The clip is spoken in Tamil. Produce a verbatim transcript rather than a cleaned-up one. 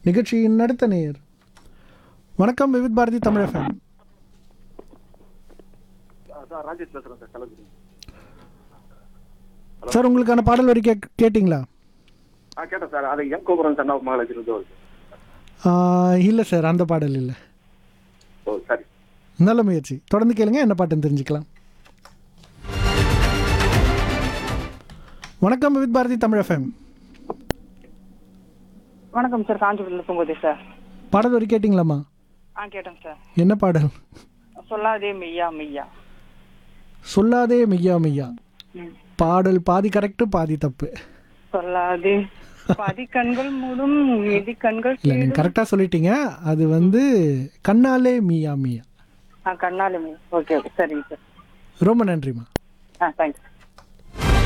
நிகழ்ச்சியின் அடுத்த நேயர். வணக்கம் விவித் பாரதி தமிழ் எஃப்எம். சார் ராஜேஷ் பேசுறேன் சார் கலந்துரி. சார் உங்களுக்கான பாடல் வரி கே கேட்டிங்களா? ஆ கேட்டேன் சார். அது எம் கோபுரம் சன்னா மகாலட்சுமி வருது. இல்லை சார், அந்த பாடல் இல்லை. ஓ சரி, நல்ல முயற்சி. தொடர்ந்து கேளுங்க, என்ன பாட்டுன்னு தெரிஞ்சுக்கலாம். வணக்கம் விவித் பாரதி தமிழ் எஃப்எம். வணக்கம் சார், காஞ்சிபுரத்தில் பூங்கோதை சார். பாடல் வரி கேட்டிங்களாம்மா? ஆ கேட்டேன் சார். என்ன பாடல்? சொல்லாதே மெய்யா மெய்யா. சொல்லாதே மெய்யா மெய்யா. பாடல் பாதி கரெக்டு பாதி தப்பு. சொல்லாதே பாதி கண்கள் மூடும் மீதி கண்கள் இல்லை, நீங்கள் கரெக்டாக சொல்லிட்டீங்க. அது வந்து கண்ணாலே மியா மியா. ஆ கண்ணாலே மெய்யா. ஓகே ஓகே சரிங்க சார். ரொம்ப நன்றிம்மா. ஆ தேங்க்ஸ்.